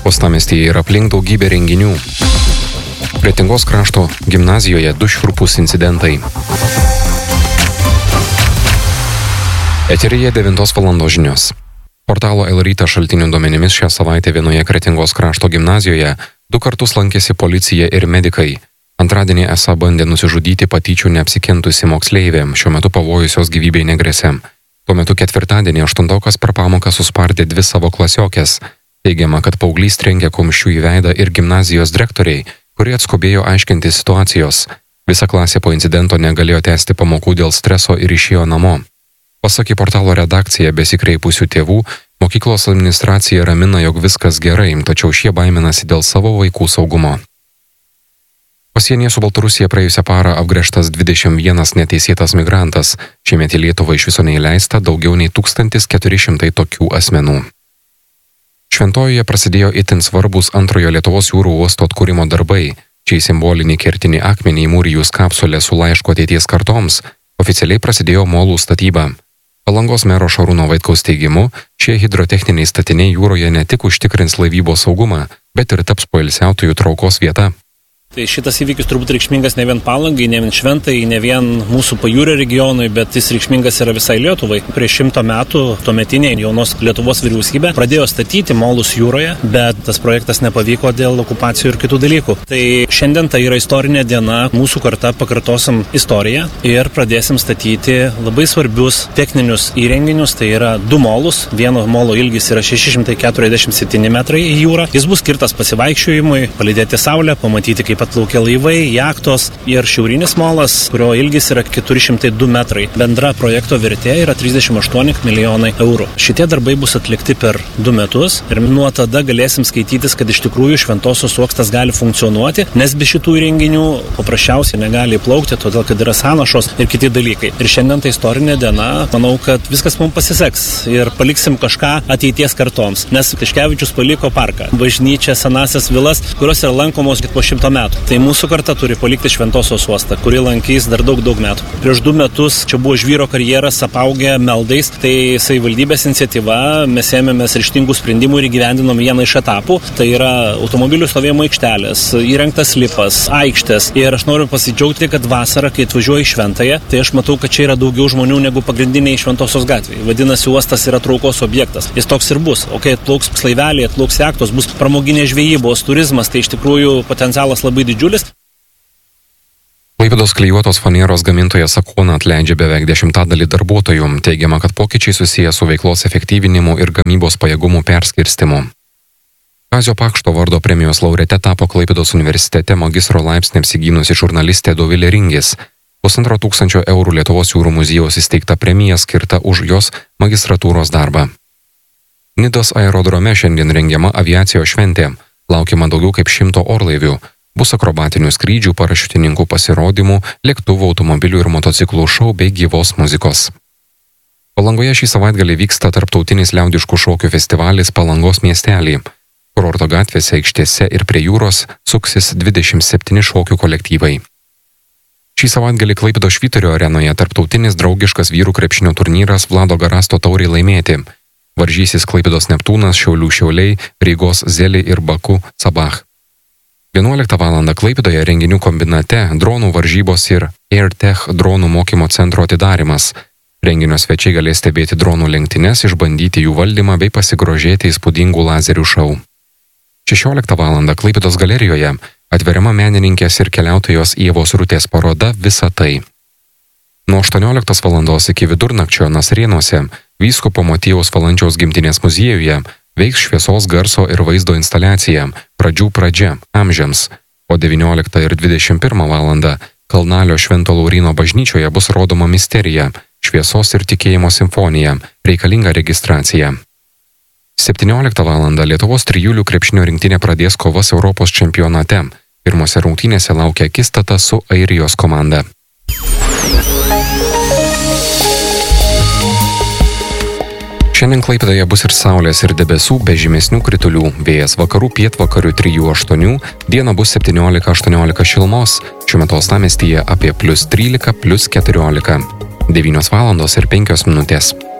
Uostamiestyje ir aplink daugybė renginių. Kretingos krašto gimnazijoje 2 šiurpūs incidentai. Eteryje 9 valandos žinios. Portalo El Rytas šaltinių duomenimis šią savaitę vienoje Kretingos krašto gimnazijoje 2 kartus lankėsi policija ir medikai. Antradienį esą bandė nusižudyti patyčių neapsikentusi moksleivė, šiuo metu pavojus jos gyvybei negresia. Tuo metu ketvirtadienį 8-okas per pamoką suspardė 2 savo klasiokės. Teigiama, kad paauglys trenkė kumščiu į veidą ir gimnazijos direktoriai, kurie atskubėjo aiškinti situacijos. Visa klasė po incidento negalėjo tęsti pamokų dėl streso ir išėjo namo. Pasak į portalo redakciją besikreipusių tėvų, mokyklos administracija ramina, jog viskas gerai, tačiau šie baiminasi dėl savo vaikų saugumo. Pasienyje su Baltarusija praėjusią parą apgręžtas 21 neteisėtas migrantas. Šiemet į Lietuvą iš viso neįleista daugiau nei 1400 tokių asmenų. Šventojoje prasidėjo itin svarbus antrojo Lietuvos jūrų uosto atkūrimo darbai. Čia į simbolinį kertinį akmenį įmūrijus kapsulę su laišku ateities kartoms oficialiai prasidėjo molų statyba. Palangos mero Šarūno Vaitkaus teigimu, šie hidrotechniniai statiniai jūroje ne tik užtikrins laivybos saugumą, bet ir taps poilsiautojų traukos vieta. Tai šitas įvykis turbūt reikšmingas ne vien Palangai, ne vien Šventai, ne vien mūsų pajūrio regionui, bet jis reikšmingas yra visai Lietuvai. Prieš 100 metų tuometinė jaunos Lietuvos vyriausybė pradėjo statyti molus jūroje, bet tas projektas nepavyko dėl okupacijų ir kitų dalykų. Tai šiandien tai yra istorinė diena, mūsų karta pakartosim istoriją ir pradėsim statyti labai svarbius techninius įrenginius. Tai yra 2 molus, vieno molo ilgis yra 647 metrai į jūrą. Jis bus skirtas pasivaikščiojimui, palydėti saulę, pamatyti kaip atplaukia laivai, jachtos ir šiaurinis molas, kurio ilgis yra 402 metrai. Bendra projekto vertė yra 38 milijonai eurų. Šitie darbai bus atlikti per 2 metus ir nuo tada galėsim skaitytis, kad iš tikrųjų Šventosios uostas gali funkcionuoti, nes be šitų įrenginių paprasčiausiai negali įplaukti, todėl kad yra sąnašos ir kiti dalykai. Ir šiandien tai istorinė diena, manau, kad viskas mums pasiseks ir paliksim kažką ateities kartoms, nes Tiškevičius paliko parką, bažnyčią, senasias vilas, kurios yra lankomos po 100 metų. Tai mūsų karta turi palikti Šventosios uostą, kurį lankys dar daug metų. Prieš 2 metus čia buvo žvyro karjeras apaugę meldais, tai savivaldybės iniciatyva, mes ėmėmės ryžtingų sprendimų ir įgyvendinom vieną iš etapų. Tai yra automobilių stovėjimo aikštelės, įrengtas lipas, aikštės. Ir aš noriu pasidžiaugti, kad vasarą, kai atvažiuoju į Šventąją, tai aš matau, kad čia yra daugiau žmonių negu pagrindiniai Šventosios gatvėje. Vadinasi, uostas yra traukos objektas. Jis toks ir bus. O kai atplauks laiveliai, atplauks jachtos, bus pramoginės žvejybos, turizmas, tai iš tikrųjų potencialas labai didžiulis. Klaipėdos klijuotos fanieros gamintojas Akona atleidžia beveik 10% darbuotojų. Teigiama, kad pokyčiai susiję su veiklos efektyvinimu ir gamybos pajėgumų perskirstimu. Kazio Pakšto vardo premijos laureate tapo Klaipėdos universitete magistro laipsnį apsigynusi žurnalistė Dovilė Ringis. 1,5 tūkstančio eurų Lietuvos jūrų muziejaus įsteigta premija skirta už jos magistratūros darbą. Nidos aerodrome šiandien rengiama aviacijos šventė. Laukiama daugiau kaip 100 orlaivių. Bus akrobatinių skrydžių, parašiutininkų pasirodymų, lėktuvų, automobilių ir motociklų šou bei gyvos muzikos. Palangoje šį savaitgalį vyksta tarptautinis liaudiškų šokių festivalis Palangos miestelį. Kurorto gatvėse, aikštėse ir prie jūros suksis 27 šokių kolektyvai. Šį savaitgalį Klaipėdos Švyturio arenoje tarptautinis draugiškas vyrų krepšinio turnyras Vlado Garasto taurei laimėti. Varžysis Klaipėdos Neptūnas, Šiaulių Šiauliai, Rygos Zelį ir Baku Sabach. 11 val. Klaipėdoje renginių kombinate dronų varžybos ir AirTech dronų mokymo centro atidarimas. Renginio svečiai galės stebėti dronų lenktynes, išbandyti jų valdymą bei pasigrožėti įspūdingų lazerių šou. 16 val. Klaipėdos galerijoje atveriama menininkės ir keliautojos Ievos Rutės paroda Visa tai. Nuo 18 val. Iki vidurnakčio Nasrėnuose vyskupo Motiejaus Valančiaus gimtinės muziejuje veiks šviesos, garso ir vaizdo instaliacija Pradžių pradžia amžiams, o 19 ir 21 val. Kalnalio Švento Lauryno bažnyčioje bus rodoma misterija Šviesos ir tikėjimo simfonija, reikalinga registracija. 17 val. Lietuvos trijulių krepšinio rinktinė pradės kovas Europos čempionate. Pirmose rungtynėse laukia akistata su Airijos komanda. Šiandien Klaipėdoje bus ir saulės ir debesų be žymesnių kritulių. Vėjas vakarų pietvakarių 3-8, dieną bus 17-18 šilumos. Šiuo metu uostamiestyje apie +13, +14. 9 val. ir 5 minutės.